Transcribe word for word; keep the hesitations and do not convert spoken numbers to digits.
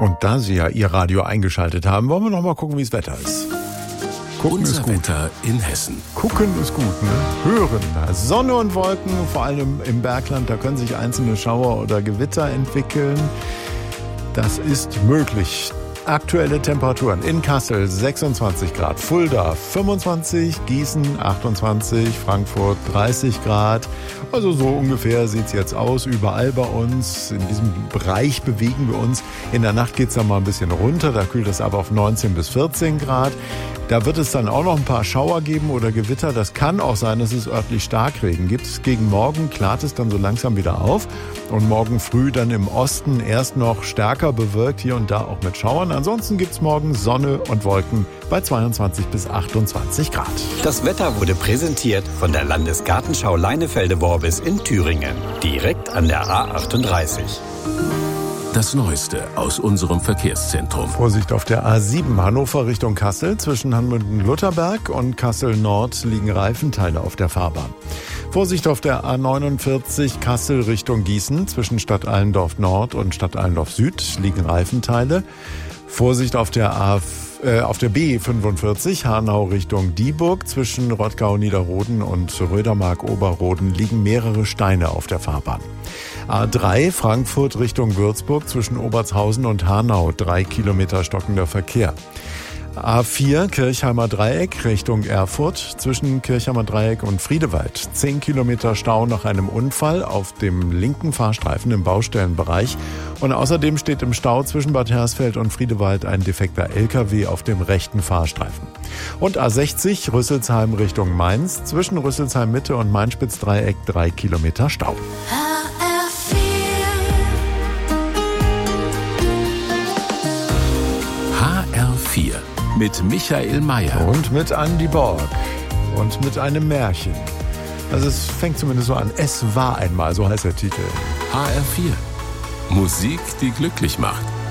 Und da Sie ja Ihr Radio eingeschaltet haben, wollen wir noch mal gucken, wie das Wetter ist. Gucken Unser ist gut. Wetter in Hessen. Gucken ist gut, ne? Hören. Sonne und Wolken, vor allem im Bergland, da können sich einzelne Schauer oder Gewitter entwickeln. Das ist möglich. Aktuelle Temperaturen in Kassel sechsundzwanzig Grad, Fulda fünfundzwanzig, Gießen achtundzwanzig, Frankfurt dreißig Grad. Also so ungefähr sieht es jetzt aus überall bei uns. In diesem Bereich bewegen wir uns. In der Nacht geht es dann mal ein bisschen runter, da kühlt es aber auf neunzehn bis vierzehn Grad. Da wird es dann auch noch ein paar Schauer geben oder Gewitter. Das kann auch sein, dass es örtlich Starkregen gibt. Gegen Morgen klart es dann so langsam wieder auf. Und morgen früh dann im Osten erst noch stärker bewölkt, hier und da auch mit Schauern. Ansonsten gibt es morgen Sonne und Wolken bei zweiundzwanzig bis achtundzwanzig Grad. Das Wetter wurde präsentiert von der Landesgartenschau Leinefelde-Worbis in Thüringen. Direkt an der A achtunddreißig. Das Neueste aus unserem Verkehrszentrum. Vorsicht auf der A sieben Hannover Richtung Kassel. Zwischen Hanmünden-Lutherberg und Kassel-Nord liegen Reifenteile auf der Fahrbahn. Vorsicht auf der A neunundvierzig Kassel Richtung Gießen. Zwischen Stadt Allendorf Nord und Stadt Allendorf Süd liegen Reifenteile. Vorsicht auf der A äh, auf der B fünfundvierzig Hanau Richtung Dieburg. Zwischen Rottgau-Niederroden und Rödermark-Oberroden liegen mehrere Steine auf der Fahrbahn. A drei Frankfurt Richtung Würzburg zwischen Obertshausen und Hanau, drei Kilometer stockender Verkehr. A vier Kirchheimer Dreieck Richtung Erfurt zwischen Kirchheimer Dreieck und Friedewald, zehn Kilometer Stau nach einem Unfall auf dem linken Fahrstreifen im Baustellenbereich. Und außerdem steht im Stau zwischen Bad Hersfeld und Friedewald ein defekter L K W auf dem rechten Fahrstreifen. Und A sechzig Rüsselsheim Richtung Mainz zwischen Rüsselsheim Mitte und Mainspitz-Dreieck, drei Kilometer Stau. H R vier mit Michael Mayer. Und mit Andy Borg. Und mit einem Märchen. Also es fängt zumindest so an. Es war einmal, so heißt der Titel. H R vier. Musik, die glücklich macht.